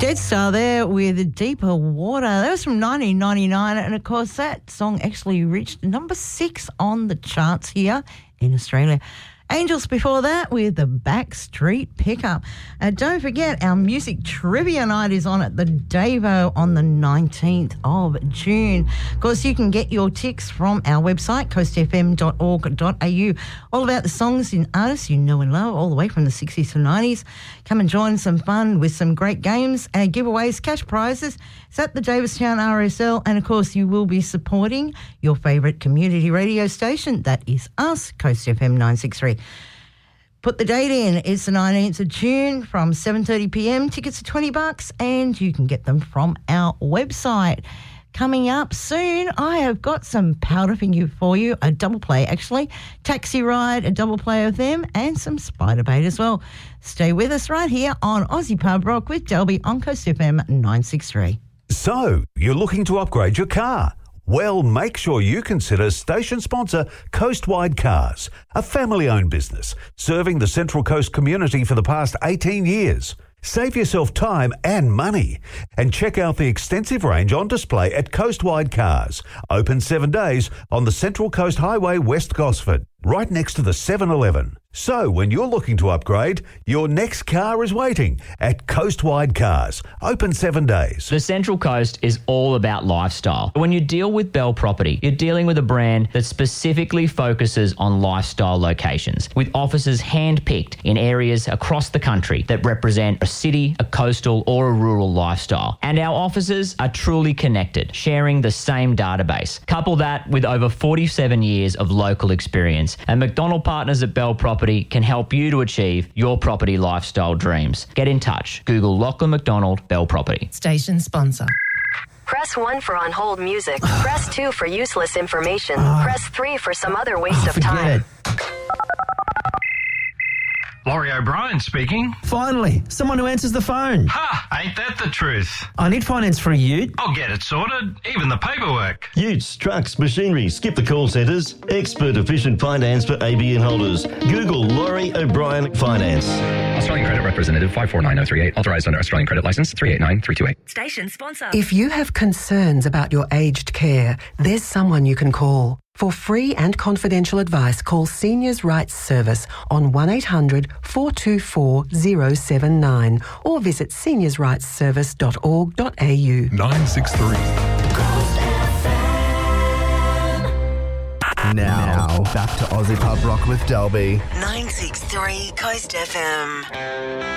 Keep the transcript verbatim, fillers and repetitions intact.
Dead Star there with Deeper Water. That was from nineteen ninety-nine, and of course that song actually reached number six on the charts here in Australia. Angels before that with the Backstreet Pickup. And don't forget, our music trivia night is on at the Davo on the nineteenth of June. Of course, you can get your tics from our website, coast f m dot org dot a u. All about the songs and artists you know and love, all the way from the sixties to nineties. Come and join some fun with some great games and giveaways, cash prizes. It's at the Davistown R S L, and of course, you will be supporting your favourite community radio station. That is us, Coast F M nine sixty-three. Put the date in. It's the nineteenth of June from seven thirty p m. Tickets are twenty bucks, and you can get them from our website. Coming up soon, I have got some powder for you, for you, a double play actually. Taxi Ride, a double play of them, and some Spider Bait as well. Stay with us right here on Aussie Pub Rock with Delby on Coast F M nine sixty-three. So, you're looking to upgrade your car? Well, make sure you consider station sponsor Coastwide Cars, a family-owned business serving the Central Coast community for the past eighteen years. Save yourself time and money and check out the extensive range on display at Coastwide Cars, open seven days on the Central Coast Highway, West Gosford, right next to the seven eleven. So when you're looking to upgrade, your next car is waiting at Coastwide Cars, open seven days. The Central Coast is all about lifestyle. When you deal with Bell Property, you're dealing with a brand that specifically focuses on lifestyle locations, with offices hand-picked in areas across the country that represent a city, a coastal or a rural lifestyle. And our offices are truly connected, sharing the same database. Couple that with over forty-seven years of local experience, and McDonald Partners at Bell Property can help you to achieve your property lifestyle dreams. Get in touch. Google Lachlan McDonald Bell Property. Station sponsor. Press one for on-hold music. Press two for useless information. Press three for some other waste Oh, of time. Laurie O'Brien speaking. Finally, someone who answers the phone. Ha! Ain't that the truth? I need finance for a ute. I'll get it sorted, even the paperwork. Utes, trucks, machinery, skip the call centres. Expert efficient finance for A B N holders. Google Laurie O'Brien Finance. Australian Credit Representative five four nine zero three eight. Authorised under Australian Credit Licence three eight nine three two eight. Station sponsor. If you have concerns about your aged care, there's someone you can call. For free and confidential advice, call Seniors Rights Service on one eight hundred four two four zero seven nine or visit seniors rights service dot org dot a u. nine six three. Now, back to Aussie Pub Rock with Delby. nine six three Coast F M.